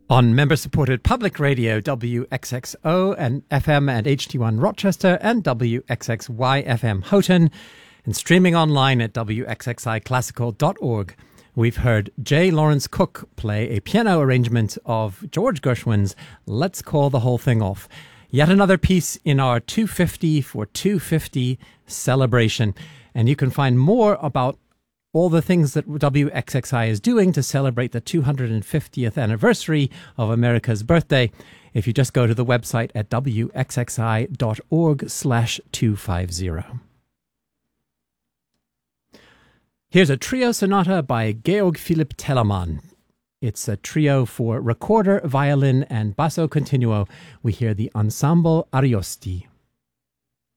On member-supported public radio, WXXO and FM and HD1 Rochester and WXXY FM Houghton, and streaming online at wxxiclassical.org. We've heard J. Lawrence Cook play a piano arrangement of George Gershwin's Let's Call the Whole Thing Off. Yet another piece in our 250 for 250 celebration. And you can find more about all the things that WXXI is doing to celebrate the 250th anniversary of America's birthday if you just go to the website at wxxi.org/250. Here's a trio sonata by Georg Philipp Telemann. It's a trio for recorder, violin, and basso continuo. We hear the Ensemble Ariosti.